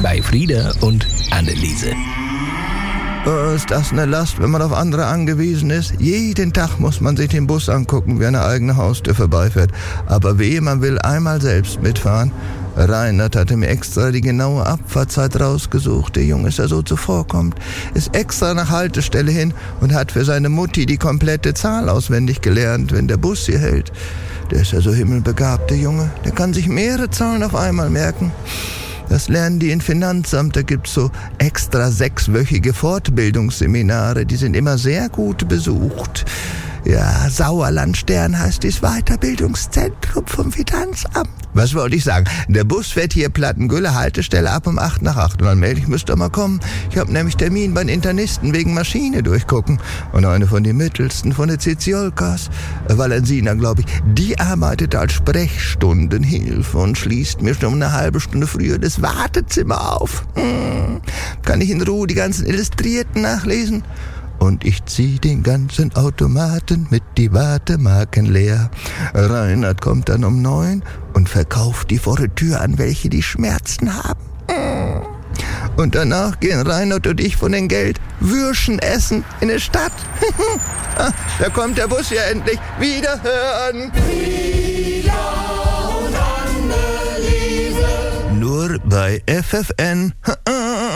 bei Frieda und Anneliese. Oh, ist das eine Last, wenn man auf andere angewiesen ist? Jeden Tag muss man sich den Bus angucken, wie eine eigene Haustür vorbeifährt. Aber wehe, man will einmal selbst mitfahren. Reinhard hatte mir extra die genaue Abfahrtzeit rausgesucht. Der Junge ist ja so zuvorkommt. Ist extra nach Haltestelle hin und hat für seine Mutti die komplette Zahl auswendig gelernt, wenn der Bus hier hält. Der ist ja so himmelbegabt, der Junge. Der kann sich mehrere Zahlen auf einmal merken. Das lernen die in Finanzamt, da gibt's so extra 6-wöchige Fortbildungsseminare, die sind immer sehr gut besucht. Ja, Sauerlandstern heißt das Weiterbildungszentrum vom Finanzamt. Was wollte ich sagen? Der Bus fährt hier Plattengülle, Haltestelle ab um 8 nach 8. Und dann melde ich, müsst ihr mal kommen. Ich habe nämlich Termin bei den Internisten wegen Maschine durchgucken. Und eine von den mittelsten, von der Ziziolkas, Valensina, glaube ich, die arbeitet als Sprechstundenhilfe und schließt mir schon um eine halbe Stunde früher das Wartezimmer auf. Kann ich in Ruhe die ganzen Illustrierten nachlesen? Und ich zieh den ganzen Automaten mit die Wartemarken leer. Reinhard kommt dann um 9 und verkauft die vor der Tür an welche, die Schmerzen haben. Und danach gehen Reinhard und ich von dem Geld Würschen essen in der Stadt. Da kommt der Bus ja endlich. Wiederhören! Frieda und Anneliese. Nur bei FFN.